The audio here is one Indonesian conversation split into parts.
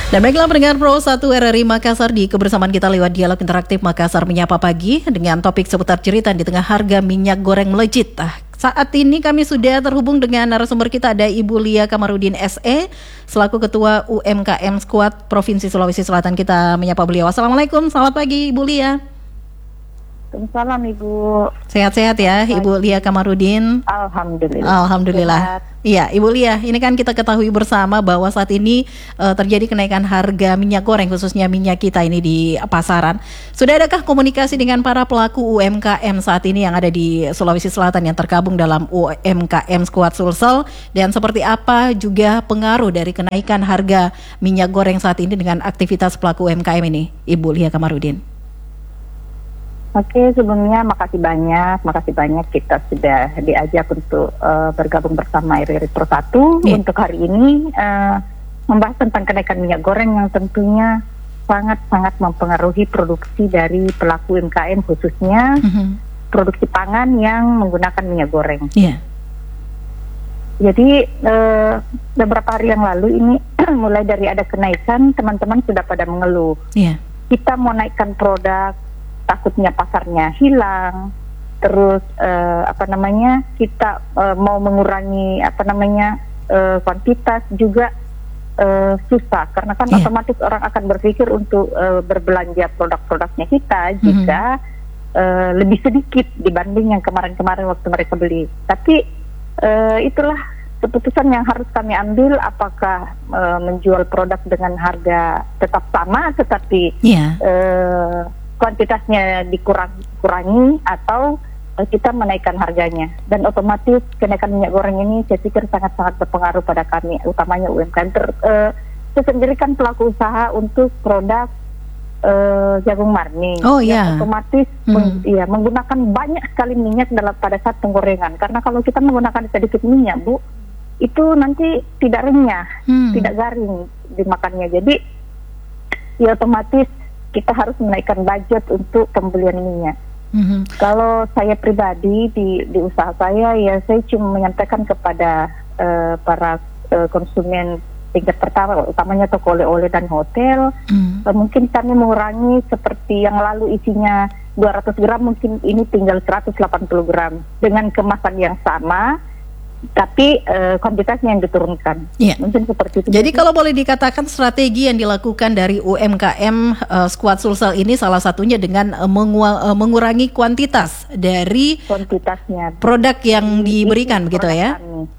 Dan baiklah pendengar Pro 1 RRI Makassar, di kebersamaan kita lewat dialog interaktif Makassar Menyapa Pagi dengan topik seputar cerita di tengah harga minyak goreng melejit. Saat ini kami sudah terhubung dengan narasumber kita, ada Ibu Lia Kamarudin SE selaku Ketua UMKM Squad Provinsi Sulawesi Selatan. Kita menyapa beliau. Assalamualaikum, selamat pagi Ibu Lia. Waalaikumsalam Ibu. Sehat-sehat ya Ibu Lia Kamarudin? Alhamdulillah. Alhamdulillah. Iya Ibu Lia, ini kan kita ketahui bersama bahwa saat ini terjadi kenaikan harga minyak goreng, khususnya minyak kita ini di pasaran. Sudah adakah komunikasi dengan para pelaku UMKM saat ini yang ada di Sulawesi Selatan yang tergabung dalam UMKM Squad Sulsel, dan seperti apa juga pengaruh dari kenaikan harga minyak goreng saat ini dengan aktivitas pelaku UMKM ini, Ibu Lia Kamarudin? Oke, sebelumnya makasih banyak kita sudah diajak untuk bergabung bersama RRI Pro 1 untuk hari ini membahas tentang kenaikan minyak goreng yang tentunya sangat-sangat mempengaruhi produksi dari pelaku UMKM, khususnya produksi pangan yang menggunakan minyak goreng. Jadi beberapa hari yang lalu ini mulai dari ada kenaikan, teman-teman sudah pada mengeluh. Kita mau naikkan produk, takutnya pasarnya hilang, terus kita mau mengurangi kuantitas juga susah, karena kan otomatis orang akan berpikir untuk berbelanja produk-produknya kita jika lebih sedikit dibanding yang kemarin-kemarin waktu mereka beli. Tapi itulah keputusan yang harus kami ambil, apakah menjual produk dengan harga tetap sama tetapi kuantitasnya dikurangi, atau kita menaikkan harganya. Dan otomatis kenaikan minyak goreng ini saya pikir sangat-sangat berpengaruh pada kami, utamanya UMKM. Saya sendiri kan pelaku usaha untuk produk jagung marning. Yang otomatis menggunakan banyak sekali minyak pada saat penggorengan. Karena kalau kita menggunakan sedikit minyak, Bu, itu nanti tidak renyah, tidak garing dimakannya. Jadi ya otomatis kita harus menaikkan budget untuk pembelian minyak. Kalau saya pribadi di usaha saya, ya saya cuma menyampaikan kepada para konsumen tingkat pertama, utamanya toko oleh-oleh dan hotel, mungkin kami mengurangi seperti yang lalu isinya 200 gram, mungkin ini tinggal 180 gram dengan kemasan yang sama, tapi kuantitasnya yang diturunkan. Mungkin seperti itu. Jadi kalau boleh dikatakan strategi yang dilakukan dari UMKM Squad Sulsel ini salah satunya dengan mengurangi kuantitas dari produk yang diberikan, begitu ya?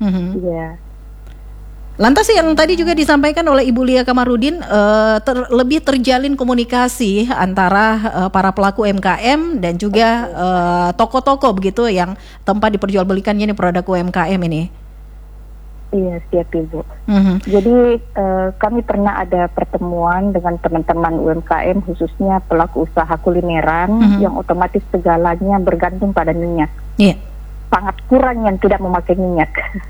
Lantas yang tadi juga disampaikan oleh Ibu Lia Kamarudin, lebih terjalin komunikasi antara para pelaku UMKM dan juga toko-toko begitu yang tempat diperjualbelikannya ini produk UMKM ini. Iya, siap Ibu. Jadi kami pernah ada pertemuan dengan teman-teman UMKM, khususnya pelaku usaha kulineran yang otomatis segalanya bergantung pada minyak. Sangat kurang yang tidak memakai minyak.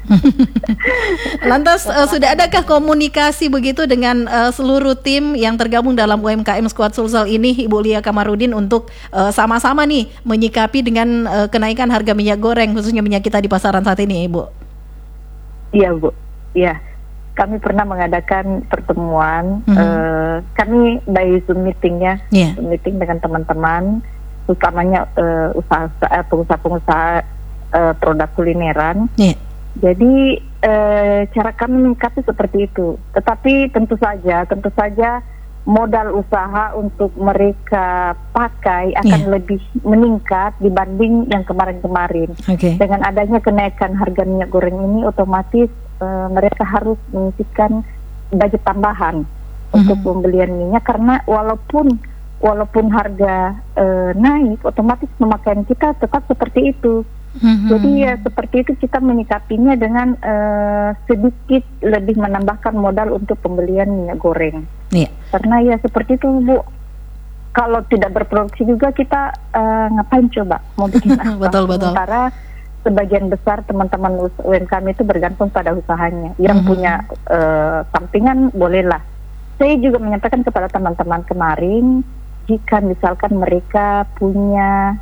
Lantas sudah adakah komunikasi begitu dengan seluruh tim yang tergabung dalam UMKM Squad Sulsel ini, Ibu Lia Kamarudin, untuk sama-sama nih menyikapi dengan kenaikan harga minyak goreng, khususnya minyak kita di pasaran saat ini, Ibu? Iya, Bu. Iya. Kami pernah mengadakan pertemuan, kami by Zoom meeting Zoom meeting dengan teman-teman, utamanya pengusaha-pengusaha produk kulineran. Jadi cara kami menyikapi seperti itu. Tetapi tentu saja modal usaha untuk mereka pakai akan lebih meningkat dibanding yang kemarin-kemarin. Dengan adanya kenaikan harga minyak goreng ini, otomatis mereka harus menyisihkan budget tambahan untuk pembelian minyak, karena walaupun harga naik, otomatis pemakaian kita tetap seperti itu. Jadi ya seperti itu kita menyikapinya dengan sedikit lebih menambahkan modal untuk pembelian minyak goreng. Karena ya seperti itu, Bu. Kalau tidak berproduksi juga kita ngapain coba mau bikin apa? Betul. Sementara sebagian besar teman-teman UMKM itu bergantung pada usahanya. Yang punya sampingan bolehlah. Saya juga menyampaikan kepada teman-teman kemarin, jika misalkan mereka punya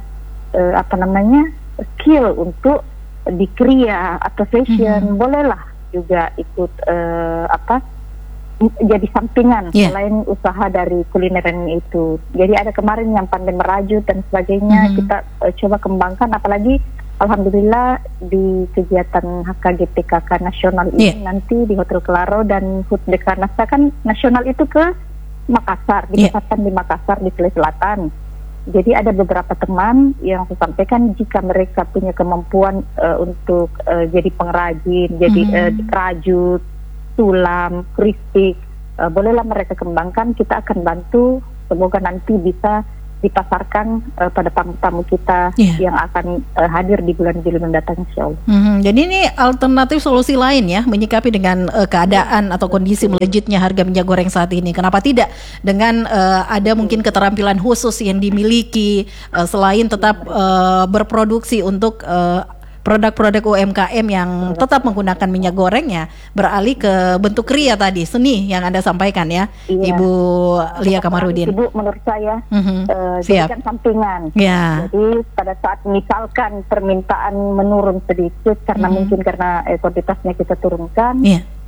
skill untuk di kria atau fashion, bolehlah juga ikut jadi sampingan Yeah. selain usaha dari kulineran itu. Jadi ada kemarin yang pandai merajut dan sebagainya, kita coba kembangkan, apalagi alhamdulillah di kegiatan HKGPKK nasional ini nanti di Hotel Claro dan HUT Dekranasta kan nasional itu ke Makassar, dipusatkan di Makassar di Sulawesi Selatan. Jadi ada beberapa teman yang saya sampaikan jika mereka punya kemampuan untuk jadi pengrajin, jadi rajut, sulam, kristik, bolehlah mereka kembangkan. Kita akan bantu, semoga nanti bisa dipasarkan pada tamu-tamu kita yang akan hadir di bulan Juli mendatang, insya Allah. Jadi ini alternatif solusi lain ya, menyikapi dengan keadaan atau kondisi melejitnya harga minyak goreng saat ini. Kenapa tidak dengan ada mungkin keterampilan khusus yang dimiliki selain tetap berproduksi untuk produk-produk UMKM yang tetap menggunakan minyak goreng ya, beralih ke bentuk kriya tadi, seni yang Anda sampaikan ya, Ibu Lia Kamarudin. Ibu, menurut saya jadikan sampingan. Jadi pada saat misalkan permintaan menurun sedikit karena mungkin karena kuantitasnya kita turunkan,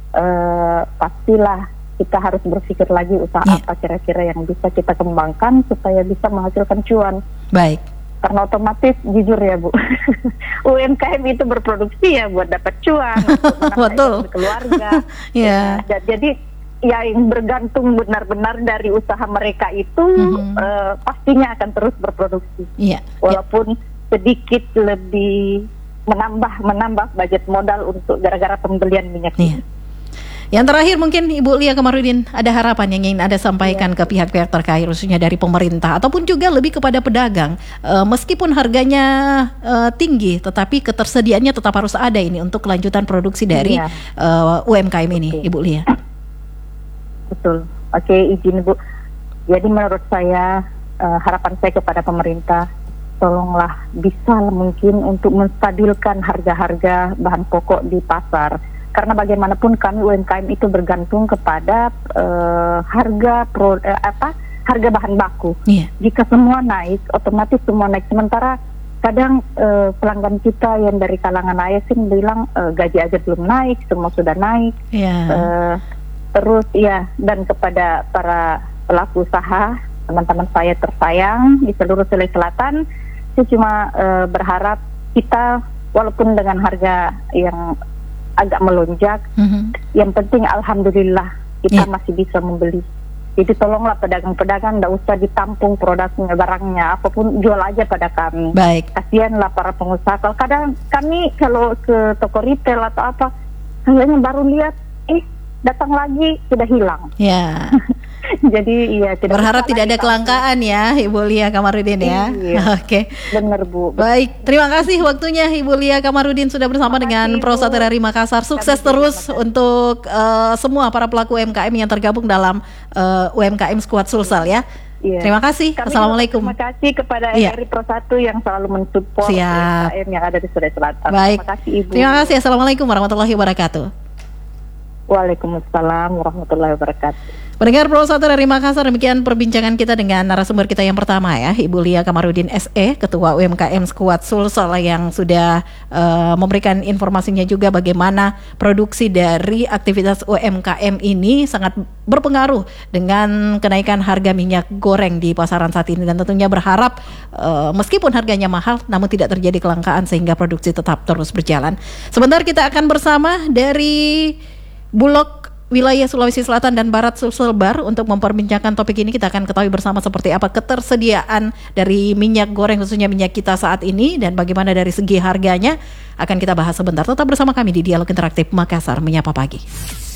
pastilah kita harus berpikir lagi usaha apa kira-kira yang bisa kita kembangkan supaya bisa menghasilkan cuan. Baik. Karena otomatis jujur ya Bu, UMKM itu berproduksi ya buat dapat cuan, untuk keluarga. Jadi ya yang bergantung benar-benar dari usaha mereka itu pastinya akan terus berproduksi. Walaupun sedikit lebih menambah budget modal untuk gara-gara pembelian minyak. Yang terakhir mungkin Ibu Lia Kamarudin, ada harapan yang ingin Anda sampaikan ke pihak-pihak terkait, khususnya dari pemerintah ataupun juga lebih kepada pedagang, meskipun harganya tinggi, tetapi ketersediaannya tetap harus ada ini untuk kelanjutan produksi dari UMKM ini, Ibu Lia. Betul. Oke, izin Bu. Jadi menurut saya harapan saya kepada pemerintah, tolonglah bisa mungkin untuk menstabilkan harga-harga bahan pokok di pasar. Karena bagaimanapun kami UMKM itu bergantung kepada harga bahan baku. Jika semua naik, otomatis semua naik. Sementara kadang pelanggan kita yang dari kalangan ASN bilang gaji aja belum naik, semua sudah naik. Terus dan kepada para pelaku usaha, teman-teman saya tersayang di seluruh Sulawesi Selatan, saya cuma berharap kita walaupun dengan harga yang agak melonjak, yang penting alhamdulillah kita masih bisa membeli. Jadi tolonglah pedagang-pedagang tidak usah ditampung produknya, barangnya, apapun jual aja pada kami. Kasihanlah para pengusaha. Kadang kami kalau ke toko retail atau apa, harganya baru lihat, datang lagi sudah hilang. Jadi berharap tidak ada kelangkaan ya, Ibu Lia Kamarudin ya. Oke. Benar Bu. Baik, terima kasih waktunya Ibu Lia Kamarudin sudah bersama dengan Prosate dari Makassar. Sukses terus untuk semua para pelaku UMKM yang tergabung dalam UMKM Squad Sulsel ya. Terima kasih. Assalamualaikum. Terima kasih kepada RRI Pro 1 yang selalu mensupport UMKM yang ada di Sulawesi Selatan. Baik. Terima kasih Ibu. Terima kasih. Assalamualaikum warahmatullahi wabarakatuh. Waalaikumsalam warahmatullahi wabarakatuh. Pendengar Pro 1 dari Makassar, demikian perbincangan kita dengan narasumber kita yang pertama ya, Ibu Lia Kamarudin SE, Ketua UMKM Squad Sulsel, yang sudah memberikan informasinya juga bagaimana produksi dari aktivitas UMKM ini sangat berpengaruh dengan kenaikan harga minyak goreng di pasaran saat ini, dan tentunya berharap meskipun harganya mahal namun tidak terjadi kelangkaan sehingga produksi tetap terus berjalan. Sebentar kita akan bersama dari Bulog wilayah Sulawesi Selatan dan Barat Sulselbar untuk memperbincangkan topik ini. Kita akan ketahui bersama seperti apa ketersediaan dari minyak goreng, khususnya minyak kita saat ini, dan bagaimana dari segi harganya akan kita bahas sebentar. Tetap bersama kami di Dialog Interaktif Makassar Menyapa Pagi.